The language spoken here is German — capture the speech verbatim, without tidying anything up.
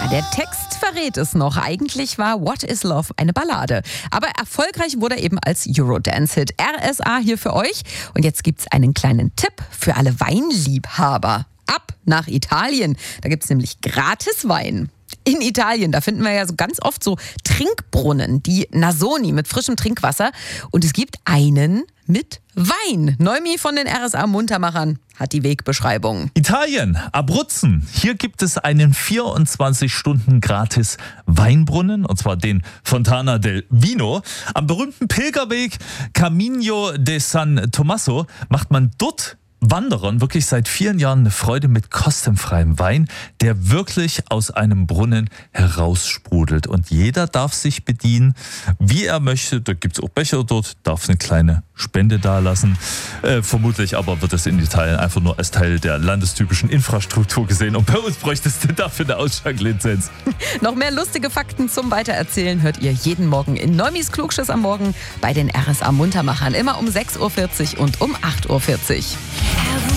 der Text verrät es noch. Eigentlich war What is Love eine Ballade. Aber erfolgreich wurde er eben als Eurodance-Hit. R S A hier für euch. Und jetzt gibt's einen kleinen Tipp für alle Weinliebhaber. Ab nach Italien. Da gibt's nämlich gratis Wein. In Italien, da finden wir ja so ganz oft so Trinkbrunnen, die Nasoni mit frischem Trinkwasser. Und es gibt einen mit Wein. Neumi von den R S A Muntermachern hat die Wegbeschreibung. Italien, Abruzzen. Hier gibt es einen vierundzwanzig Stunden gratis Weinbrunnen, und zwar den Fontana del Vino. Am berühmten Pilgerweg Camino de San Tommaso macht man dort Wanderern wirklich seit vielen Jahren eine Freude mit kostenfreiem Wein, der wirklich aus einem Brunnen heraussprudelt. Und jeder darf sich bedienen, wie er möchte. Da gibt es auch Becher dort, darf eine kleine Spende dalassen. Äh, vermutlich aber wird es in Italien einfach nur als Teil der landestypischen Infrastruktur gesehen. Und bei uns bräuchtest du dafür eine Ausschanklizenz. Noch mehr lustige Fakten zum Weitererzählen hört ihr jeden Morgen in Neumis Klugschiss am Morgen bei den R S A Muntermachern. Immer um sechs Uhr vierzig und um acht Uhr vierzig.